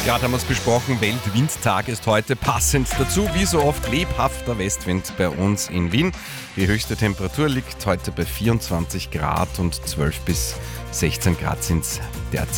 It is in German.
Gerade haben wir es besprochen, Weltwindtag ist heute passend dazu. Wie so oft lebhafter Westwind bei uns in Wien. Die höchste Temperatur liegt heute bei 24 Grad und 12 bis 16 Grad sind es derzeit.